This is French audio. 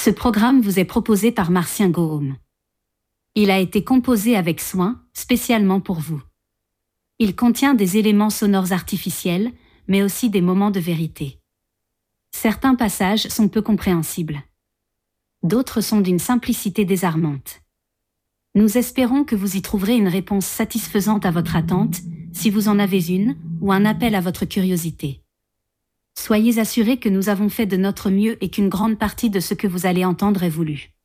Ce programme vous est proposé par Martien Gaume. Il a été composé avec soin, spécialement pour vous. Il contient des éléments sonores artificiels, mais aussi des moments de vérité. Certains passages sont peu compréhensibles. D'autres sont d'une simplicité désarmante. Nous espérons que vous y trouverez une réponse satisfaisante à votre attente, si vous en avez une, ou un appel à votre curiosité. Soyez assurés que nous avons fait de notre mieux et qu'une grande partie de ce que vous allez entendre est voulu.